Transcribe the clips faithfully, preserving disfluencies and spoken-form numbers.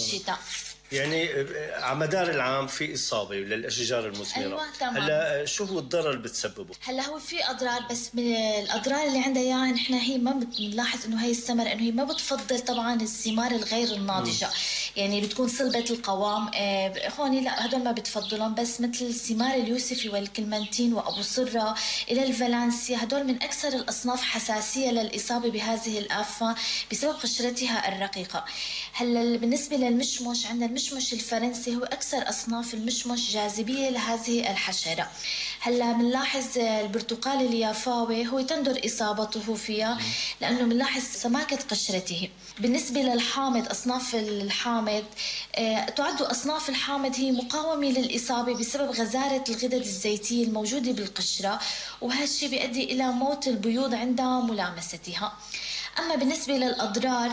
بالشتاء. يعني على مدار العام في إصابة للأشجار المثمرة. أيوة تمام. هلا شو هو الضرر اللي بتسببه؟ هلا هو في أضرار، بس من الأضرار اللي عندها يعني نحن هي ما بنلاحظ إنه هي الثمرة إنه هي ما بتفضل طبعا الثمار الغير الناضجة. م. يعني بتكون صلبة القوام. آه هون لا هدول ما بتفضلهم، بس مثل ثمار اليوسفي والكلمنتين وأبو سرة إلى الفالنسيا، هدول من أكثر الأصناف حساسية للإصابة بهذه الآفة بسبب قشرتها الرقيقة. هلا بالنسبة للمشمش، عندنا المشمش الفرنسي هو أكثر أصناف المشمش جاذبية لهذه الحشرة. هلا بنلاحظ البرتقال اليافاوي هو تندر إصابته فيها لأنه بنلاحظ سماكة قشرته. بالنسبة للحامض، أصناف الحامض آه، تعد أصناف الحامض هي مقاومة للإصابة بسبب غزارة الغدد الزيتية الموجودة بالقشرة، وهالشي بيؤدي إلى موت البيوض عند ملامستها. أما بالنسبة للأضرار،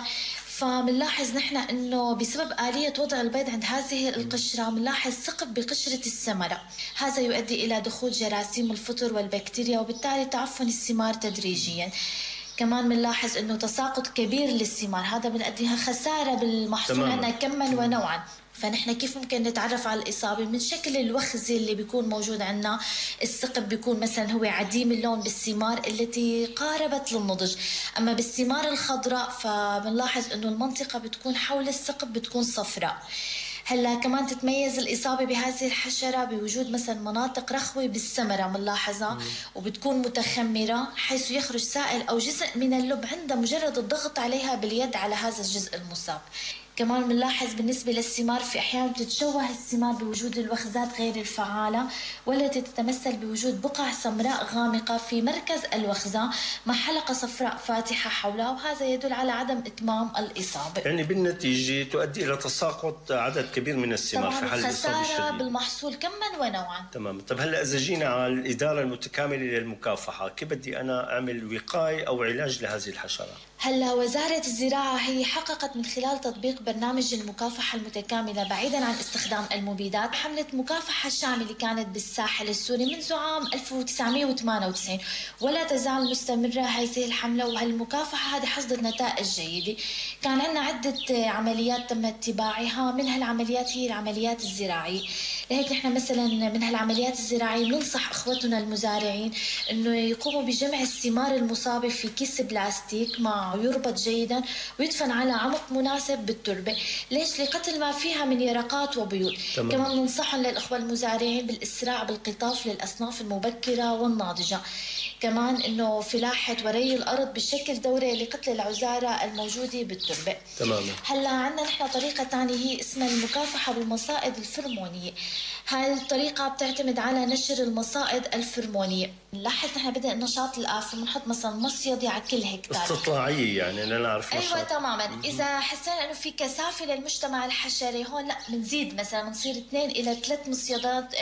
فبنلاحظ نحن انه بسبب آلية وضع البيض عند هذه القشرة بنلاحظ ثقب بقشرة الثمرة، هذا يؤدي إلى دخول جراثيم الفطر والبكتيريا وبالتالي تعفن الثمار تدريجيا. كمان بنلاحظ انه تساقط كبير للثمار، هذا بنؤديها خسارة بالمحصول عندنا كما ونوعا. فنحن كيف ممكن نتعرف على الإصابة؟ من شكل الوخزة اللي بيكون موجود عندنا. الثقب بيكون مثلا هو عديم اللون بالثمار التي قاربت للنضج. أما بالثمار الخضراء فبنلاحظ أنه المنطقة بتكون حول الثقب بتكون صفراء. هلا كمان تتميز الإصابة بهذه الحشرة بوجود مثلا مناطق رخوة بالثمرة ملاحظة، وبتكون متخمرة حيث يخرج سائل أو جزء من اللب عند مجرد الضغط عليها باليد على هذا الجزء المصاب. كمان بنلاحظ بالنسبة للثمار في أحيان تتشوه الثمار بوجود الوخزات غير الفعالة، والتي تتمثل بوجود بقع سمراء غامقة في مركز الوخزة مع حلقة صفراء فاتحة حولها، وهذا يدل على عدم إتمام الإصابة. يعني بالنتيجة تؤدي إلى تساقط عدد كبير من الثمار في حال الإصابة الشديدة. خسارة بالمحصول كما ونوعا. تمام. طب هلا إذا جينا على الإدارة المتكاملة للمكافحة، كيف بدي أنا أعمل وقاية أو علاج لهذه الحشرة؟ هلا وزارة الزراعة هي حققت من خلال تطبيق برنامج المكافحة المتكاملة بعيدا عن استخدام المبيدات حملة مكافحة شاملة كانت بالساحل السوري منذ عام ألف وتسعمئة وثمانية وتسعين، ولا تزال مستمرة هذه الحملة. وهالمكافحة هذه حصدت نتائج جيدة. كان عندنا عدة عمليات تم اتباعها، من هالعمليات هي العمليات الزراعية. لهيك نحن مثلا من هالعمليات الزراعية بننصح اخوتنا المزارعين انه يقوموا بجمع الثمار المصابة في كيس بلاستيك مع يربط جيدا ويدفن على عمق مناسب بالتربة. ليش؟ لقتل ما فيها من يرقات وبيوض. تمام. كمان ننصحهم للأخوة المزارعين بالإسراع بالقطاف للأصناف المبكرة والناضجة. كمان إنه فلاحة وري الأرض بشكل دوري لقتل العزارة الموجودة بالتربة. تمام. هلا عندنا نحن طريقة تانية هي اسمها المكافحة بالمصائد الفرمونية. هاي الطريقة بتعتمد على نشر المصائد الفرمونية. نلاحظ نحن بدأ نشاط الآفة بنحط مثلا مصيدة على كل هكتار استطلاعية، يعني أنا نعرف نشاط. أيوة تماما. م- إذا حسينا إنه في كثافة للمجتمع الحشري هون لا بنزيد مثلا بنصير اثنين إلى ثلاث مصيدات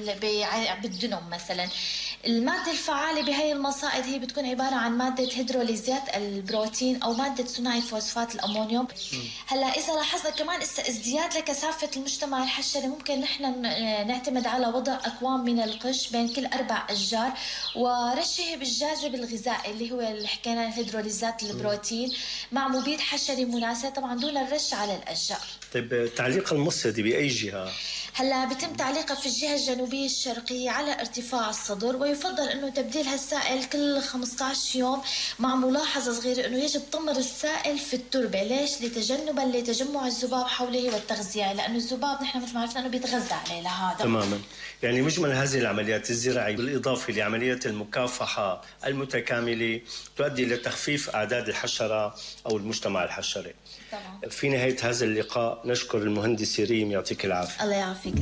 بالدنم مثلا. المادة الفعالة بهاي المصائد هي بتكون عبارة عن مادة هيدروليزات البروتين أو مادة ثنائي فوسفات الأمونيوم. هلا إذا لاحظنا كمان ازدياد لكثافة المجتمع الحشري ممكن نحن نعتمد على وضع أكوام من القش بين كل أربع أشجار ورشه بالجاذب الغذائي اللي هو اللي حكينا الهيدروليزات البروتين مع مبيد حشري مناسب، طبعا دون الرش على الأشجار. طيب تعليق المصيدة بأي جهة؟ هلا بيتم تعليقها في الجهة الجنوبية الشرقية على ارتفاع الصدر، ويفضل انه تبديل هالسائل كل خمسة عشر يوم مع ملاحظة صغيرة انه يجب طمر السائل في التربة. ليش؟ لتجنبا لتجمع الذباب حوله والتغذية، لانه الذباب نحن مثل ما عرفنا انه بيتغذى عليه لهذا. تماما. يعني مجمل هذه العمليات الزراعية بالإضافة لعمليات المكافحة المتكاملة تؤدي إلى تخفيف أعداد الحشرة أو المجتمع الحشري. طبعا. في نهاية هذا اللقاء نشكر المهندسة ريم، يعطيك العافية. الله يعافيك.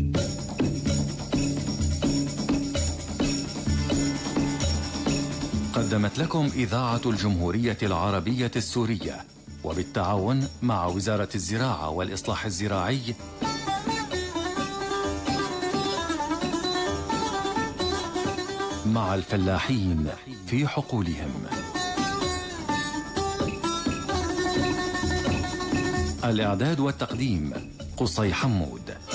قدمت لكم إذاعة الجمهورية العربية السورية وبالتعاون مع وزارة الزراعة والإصلاح الزراعي مع الفلاحين في حقولهم. الإعداد والتقديم قصي حمود.